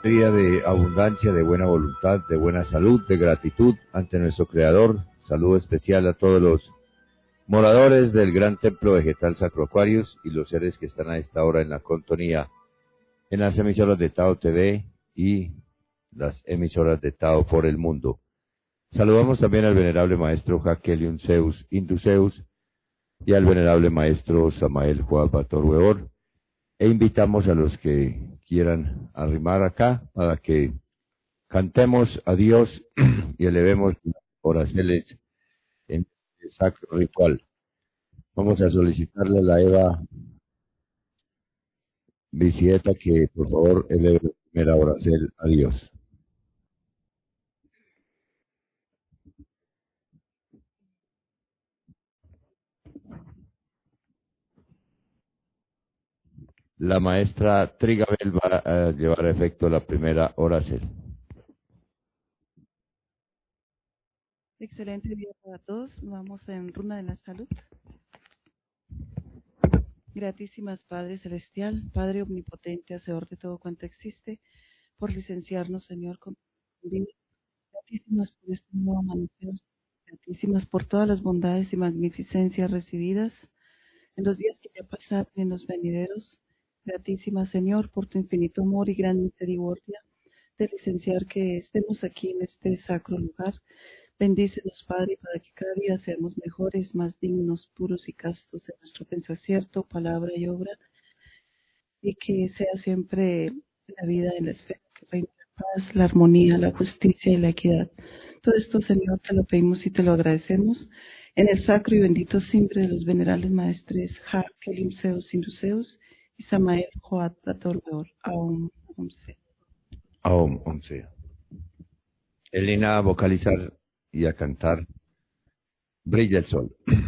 día de abundancia, de buena voluntad, de buena salud, de gratitud ante nuestro Creador. Saludo especial a todos los moradores del gran templo vegetal Sacro Aquarius y los seres que están a esta hora en la contonía, en las emisoras de Tao TV y las emisoras de Tao por el mundo. Saludamos también al venerable maestro Jaquelion Zeus Induceus y al venerable maestro Samael Joab Bator e invitamos a los que quieran arrimar acá para que cantemos a Dios y elevemos oraciones en el sacro ritual. Vamos a solicitarle a la Eva Bicieta que por favor eleve la primera oración a Dios. La maestra Trigabel va a llevar a efecto la primera oración. Excelente día para todos. Vamos en Runa de la Salud. Gratísimas Padre Celestial, Padre Omnipotente, Hacedor de todo cuanto existe, por licenciarnos, Señor, con tu vida. Gratísimas por este nuevo amanecer. Gratísimas por todas las bondades y magnificencias recibidas en los días que ya pasaron y en los venideros. Gratísimas, Señor, por tu infinito amor y gran misericordia de licenciar que estemos aquí en este sacro lugar. Bendícenos, Padre, para que cada día seamos mejores, más dignos, puros y castos en nuestro pensacierto, palabra y obra, y que sea siempre la vida en la esfera que reine la paz, la armonía, la justicia y la equidad. Todo esto, Señor, te lo pedimos y te lo agradecemos en el sacro y bendito simbre de los venerables maestres Ja, Kelim, Zeus, Induceus y Samael, Joat, Bator, Beor. Aum, Aum, Se. Aum, Om sea. Elena, a vocalizar y a cantar Brilla el Sol.